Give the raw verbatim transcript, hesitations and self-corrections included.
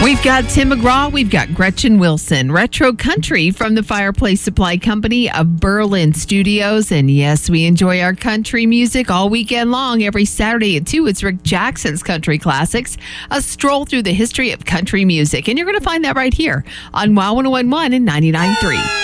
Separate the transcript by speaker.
Speaker 1: We've got Tim McGraw. We've got Gretchen Wilson. Retro Country from the Fireplace Supply Company of Berlin Studios. And yes, we enjoy our country music all weekend long. Every Saturday at two, it's Rick Jackson's Country Classics, a stroll through the history of country music. And you're going to find that right here on W O W one oh one one and ninety-nine point three.